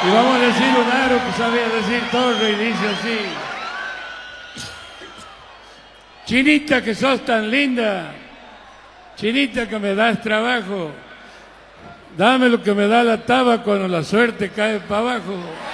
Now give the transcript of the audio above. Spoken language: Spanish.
Y vamos a decir un aro que sabía decir torre y dice así. Chinita que sos tan linda, chinita que me das trabajo, dame lo que me da la taba cuando la suerte cae para abajo.